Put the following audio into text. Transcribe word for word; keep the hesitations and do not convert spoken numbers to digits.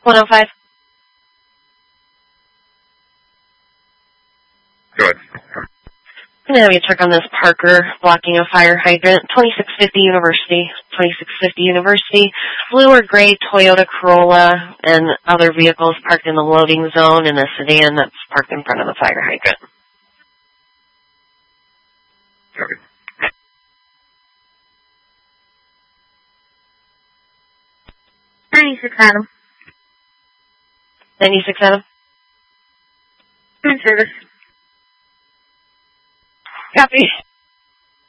one oh five. Go ahead. I'm going to have you check on this Parker blocking a fire hydrant. twenty-six fifty University. twenty-six fifty University. Blue or gray Toyota Corolla and other vehicles parked in the loading zone and a sedan that's parked in front of the fire hydrant. Copy. ninety-six Adam. ninety-six Adam? In service. Copy.